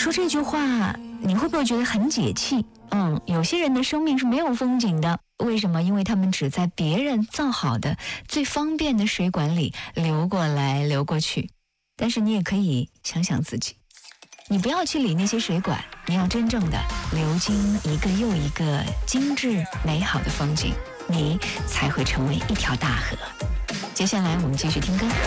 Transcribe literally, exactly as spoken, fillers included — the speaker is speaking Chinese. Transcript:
说这句话，你会不会觉得很解气？嗯，有些人的生命是没有风景的，为什么？因为他们只在别人造好的最方便的水管里流过来流过去。但是你也可以想想自己，你不要去理那些水管，你要真正的流经一个又一个精致美好的风景，你才会成为一条大河。接下来我们继续听歌。